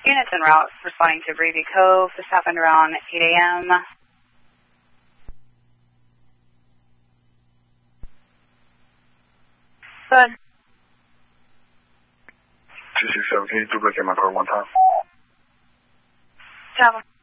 Units en route responding to Breezy Cove. This happened around 8 a.m. Good. 267, can you duplicate my code one time? Travel.